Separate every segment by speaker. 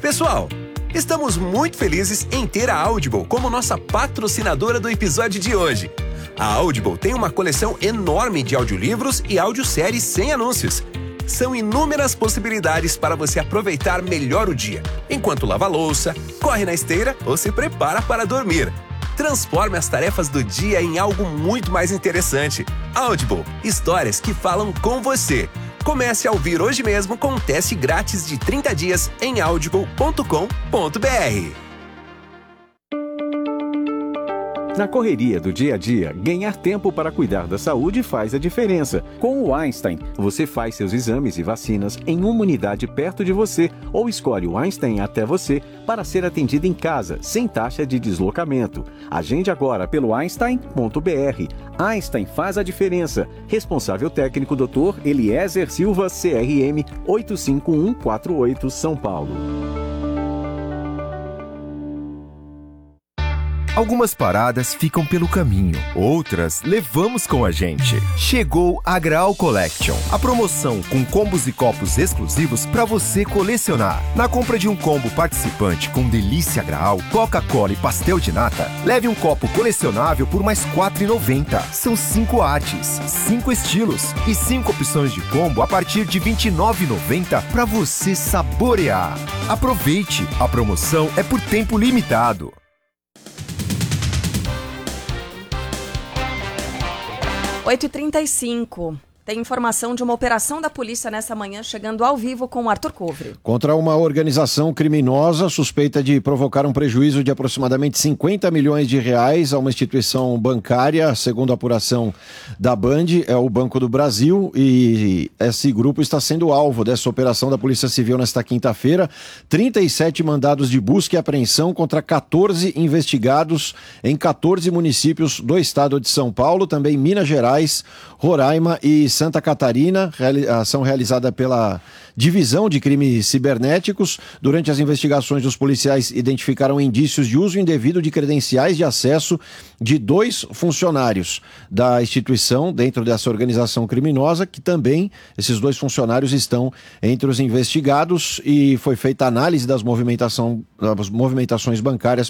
Speaker 1: Pessoal, estamos muito felizes em ter a Audible como nossa patrocinadora do episódio de hoje. A Audible tem uma coleção enorme de audiolivros e audioséries sem anúncios. São inúmeras possibilidades para você aproveitar melhor o dia, enquanto lava a louça, corre na esteira ou se prepara para dormir. Transforme as tarefas do dia em algo muito mais interessante. Audible, histórias que falam com você. Comece a ouvir hoje mesmo com um teste grátis de 30 dias em audible.com.br.
Speaker 2: Na correria do dia a dia, ganhar tempo para cuidar da saúde faz a diferença. Com o Einstein, você faz seus exames e vacinas em uma unidade perto de você ou escolhe o Einstein até você para ser atendido em casa, sem taxa de deslocamento. Agende agora pelo einstein.br. Einstein faz a diferença. Responsável técnico Dr. Eliezer Silva, CRM 85148, São Paulo.
Speaker 3: Algumas paradas ficam pelo caminho, outras levamos com a gente. Chegou a Graal Collection, a promoção com combos e copos exclusivos para você colecionar. Na compra de um combo participante com delícia Graal, Coca-Cola e pastel de nata, leve um copo colecionável por mais R$ 4,90. São 5 artes, 5 estilos e 5 opções de combo a partir de R$ 29,90 para você saborear. Aproveite, a promoção é por tempo limitado.
Speaker 4: 8h35. Tem informação de uma operação da polícia nessa manhã, chegando ao vivo com o Arthur Covre.
Speaker 5: Contra uma organização criminosa suspeita de provocar um prejuízo de aproximadamente 50 milhões de reais a uma instituição bancária, segundo a apuração da Band, é o Banco do Brasil, e esse grupo está sendo alvo dessa operação da Polícia Civil nesta quinta-feira. 37 mandados de busca e apreensão contra 14 investigados em 14 municípios do estado de São Paulo, também Minas Gerais, Roraima e Santa Catarina, ação realizada pela Divisão de Crimes Cibernéticos. Durante as investigações, os policiais identificaram indícios de uso indevido de credenciais de acesso de 2 funcionários da instituição dentro dessa organização criminosa, que também, esses 2 funcionários estão entre os investigados, e foi feita a análise das movimentações bancárias,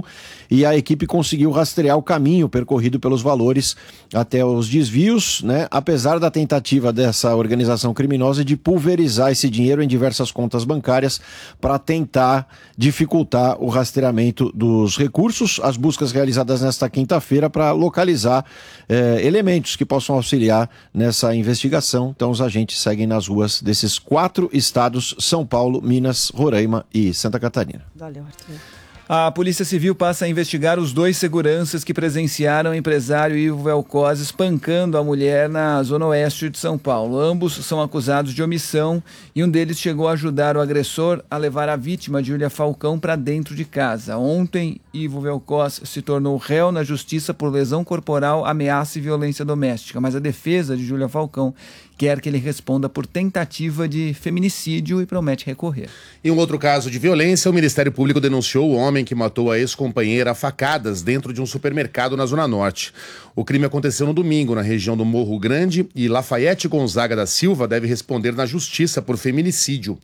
Speaker 5: e a equipe conseguiu rastrear o caminho percorrido pelos valores até os desvios, né? Apesar da tentativa dessa organização criminosa de pulverizar esse dinheiro em diversas contas bancárias para tentar dificultar o rastreamento dos recursos. As buscas realizadas nesta quinta-feira para localizar elementos que possam auxiliar nessa investigação. Então os agentes seguem nas ruas desses 4 estados: São Paulo, Minas, Roraima e Santa Catarina.
Speaker 4: Valeu, Arthur.
Speaker 6: A Polícia Civil passa a investigar os 2 seguranças que presenciaram o empresário Ivo Velkoz espancando a mulher na zona oeste de São Paulo. Ambos são acusados de omissão e um deles chegou a ajudar o agressor a levar a vítima, Júlia Falcão, para dentro de casa. Ontem, Ivo Velkoz se tornou réu na justiça por lesão corporal, ameaça e violência doméstica, mas a defesa de Júlia Falcão quer que ele responda por tentativa de feminicídio e promete recorrer.
Speaker 7: Em um outro caso de violência, o Ministério Público denunciou o homem que matou a ex-companheira a facadas dentro de um supermercado na Zona Norte. O crime aconteceu no domingo, na região do Morro Grande, e Lafayette Gonzaga da Silva deve responder na justiça por feminicídio.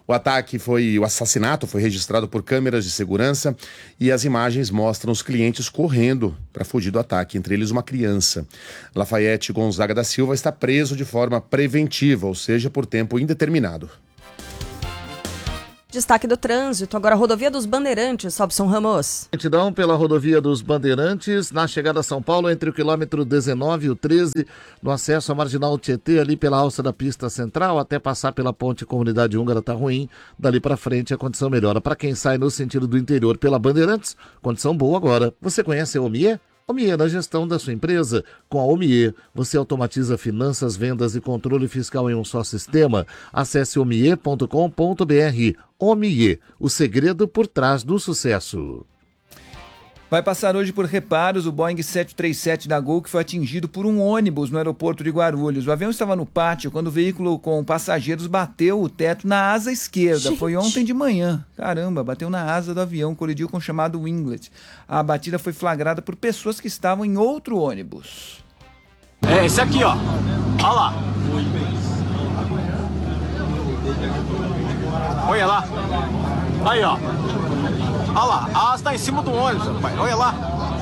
Speaker 7: O assassinato foi registrado por câmeras de segurança e as imagens mostram os clientes correndo para fugir do ataque, entre eles uma criança. Lafayette Gonzaga da Silva está preso de forma preventiva, ou seja, por tempo indeterminado.
Speaker 4: Destaque do trânsito, agora a rodovia dos Bandeirantes, Robson Ramos.
Speaker 8: Lentidão pela rodovia dos Bandeirantes, na chegada a São Paulo, entre o quilômetro 19 e o 13, no acesso à Marginal Tietê, ali pela alça da pista central, até passar pela ponte Comunidade Húngara, tá ruim. Dali para frente a condição melhora. Para quem sai no sentido do interior pela Bandeirantes, condição boa agora. Você conhece a Omie? Omie, na gestão da sua empresa. Com a Omie, você automatiza finanças, vendas e controle fiscal em um só sistema. Acesse omie.com.br. Omie, o segredo por trás do sucesso.
Speaker 6: Vai passar hoje por reparos o Boeing 737 da Gol, que foi atingido por um ônibus no aeroporto de Guarulhos. O avião estava no pátio quando o veículo com passageiros bateu o teto na asa esquerda. Foi ontem de manhã. Caramba, bateu na asa do avião, colidiu com o chamado winglet. A batida foi flagrada por pessoas que estavam em outro ônibus.
Speaker 9: É esse aqui, ó. Olha lá. Olha lá. Aí, ó. Olha lá, a asa tá em cima do ônibus, rapaz. Olha lá.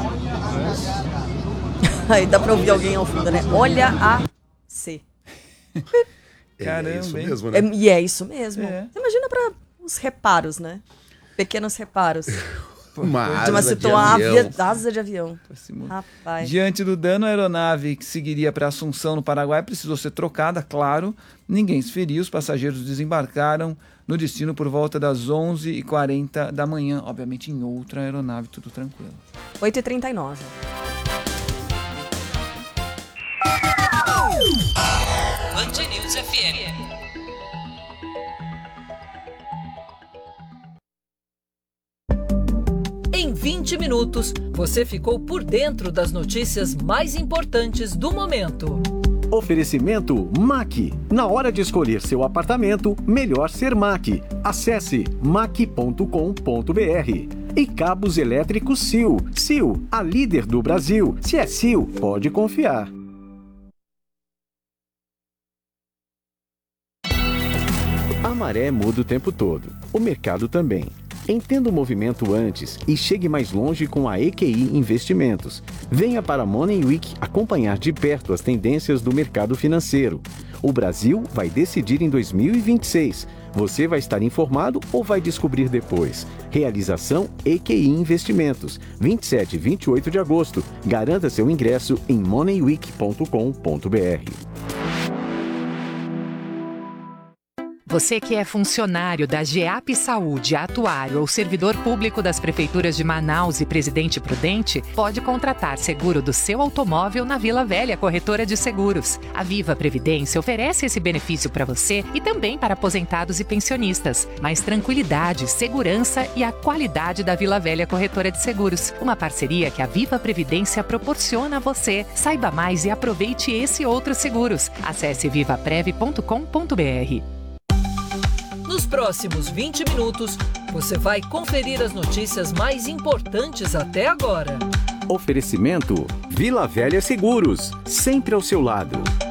Speaker 4: Aí dá pra ouvir alguém ao fundo, né? Olha a C.
Speaker 6: Caramba,
Speaker 7: é isso
Speaker 6: hein?
Speaker 7: mesmo, né?
Speaker 4: E é isso mesmo.
Speaker 6: É.
Speaker 4: Você imagina para os reparos, né? Pequenos reparos.
Speaker 7: Uma
Speaker 4: De uma
Speaker 7: asa de avião.
Speaker 4: asa de avião. Rapaz.
Speaker 6: Diante do dano, a aeronave que seguiria para Assunção, no Paraguai, precisou ser trocada, claro. Ninguém se feriu, os passageiros desembarcaram no destino por volta das 11h40 da manhã. Obviamente em outra aeronave, tudo tranquilo.
Speaker 4: 8h39.
Speaker 10: Band News FM. Em 20 minutos, você ficou por dentro das notícias mais importantes do momento.
Speaker 2: Oferecimento MAC. Na hora de escolher seu apartamento, melhor ser MAC. Acesse mac.com.br. E cabos elétricos Sil. Sil, a líder do Brasil. Se é Sil, pode confiar. A maré muda o tempo todo. O mercado também. Entenda o movimento antes e chegue mais longe com a EQI Investimentos. Venha para a Money Week acompanhar de perto as tendências do mercado financeiro. O Brasil vai decidir em 2026. Você vai estar informado ou vai descobrir depois? Realização EQI Investimentos. 27 e 28 de agosto. Garanta seu ingresso em moneyweek.com.br.
Speaker 11: Você que é funcionário da GEAP Saúde, atuário ou servidor público das prefeituras de Manaus e Presidente Prudente, pode contratar seguro do seu automóvel na Vila Velha Corretora de Seguros. A Viva Previdência oferece esse benefício para você e também para aposentados e pensionistas. Mais tranquilidade, segurança e a qualidade da Vila Velha Corretora de Seguros. Uma parceria que a Viva Previdência proporciona a você. Saiba mais e aproveite esse e outros seguros. Acesse vivaprev.com.br.
Speaker 10: Nos próximos 20 minutos, você vai conferir as notícias mais importantes até agora.
Speaker 2: Oferecimento Vila Velha Seguros. Sempre ao seu lado.